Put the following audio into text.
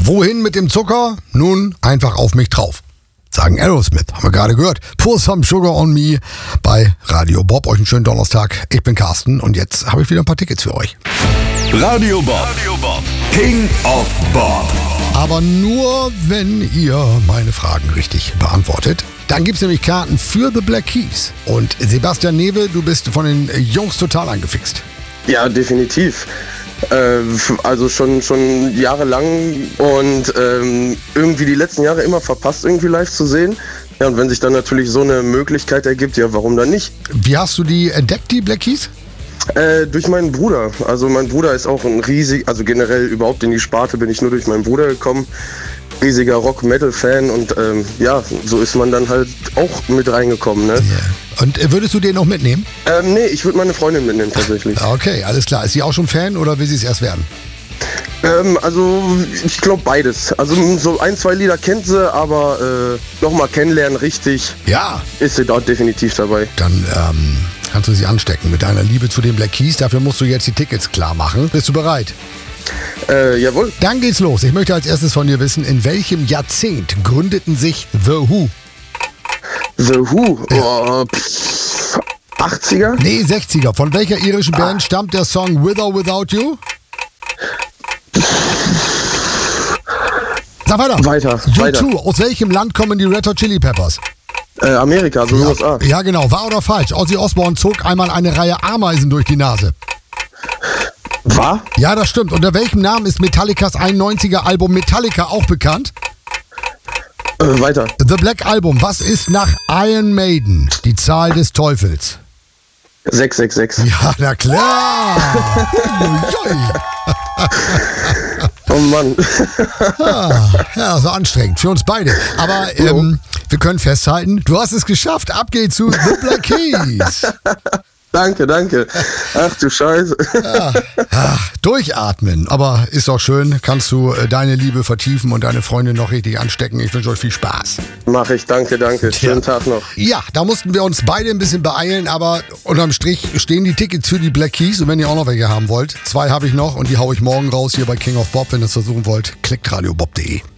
Wohin mit dem Zucker? Nun, einfach auf mich drauf. Sagen Aerosmith, haben wir gerade gehört. Pour some sugar on me bei Radio Bob. Euch einen schönen Donnerstag. Ich bin Carsten und jetzt habe ich wieder ein paar Tickets für euch. Radio Bob, King of Bob. Aber nur, wenn ihr meine Fragen richtig beantwortet. Dann gibt es nämlich Karten für The Black Keys. Und Sebastian Newe, du bist von den Jungs total angefixt. Ja, definitiv. Also schon jahrelang und irgendwie die letzten Jahre immer verpasst, irgendwie live zu sehen. Ja, und wenn sich dann natürlich so eine Möglichkeit ergibt, ja, warum dann nicht? Wie hast du die entdeckt, die Black Keys? Durch meinen Bruder. Also mein Bruder ist auch also generell überhaupt in die Sparte bin ich nur durch meinen Bruder gekommen. Riesiger Rock-Metal-Fan und ja, so ist man dann halt auch mit reingekommen, ne? Yeah. Und würdest du den noch mitnehmen? Nee, ich würde meine Freundin mitnehmen tatsächlich. Okay, alles klar. Ist sie auch schon Fan oder will sie es erst werden? Also ich glaube beides. Also so 1, 2 Lieder kennt sie, aber nochmal kennenlernen richtig, Ja. ist sie dort definitiv dabei. Dann kannst du sie anstecken mit deiner Liebe zu den Black Keys. Dafür musst du jetzt die Tickets klar machen. Bist du bereit? Jawohl. Dann geht's los. Ich möchte als erstes von dir wissen, in welchem Jahrzehnt gründeten sich The Who? The Who, Ja. 80er? Nee, 60er. Von welcher irischen Band stammt der Song With or Without You? Sag weiter. Weiter. U2. Aus welchem Land kommen die Red Hot Chili Peppers? Amerika, also USA. Ja, genau. Wahr oder falsch? Ozzy Osbourne zog einmal eine Reihe Ameisen durch die Nase. War? Ja, das stimmt. Unter welchem Namen ist Metallicas 91er Album Metallica auch bekannt? Weiter. The Black Album. Was ist nach Iron Maiden die Zahl des Teufels? 666. Ja, na klar. Uiuiui. Oh Mann. Ja, so anstrengend für uns beide. Aber wir können festhalten, du hast es geschafft. Ab geht's zu The Black Keys. Danke. Ach du Scheiße. Durchatmen. Aber ist doch schön. Kannst du deine Liebe vertiefen und deine Freundin noch richtig anstecken. Ich wünsche euch viel Spaß. Mach ich, danke. Schönen Tag noch. Ja, da mussten wir uns beide ein bisschen beeilen, aber unterm Strich stehen die Tickets für die Black Keys. Und wenn ihr auch noch welche haben wollt, 2 habe ich noch und die haue ich morgen raus hier bei King of Bob. Wenn ihr es versuchen wollt, klickt radiobob.de.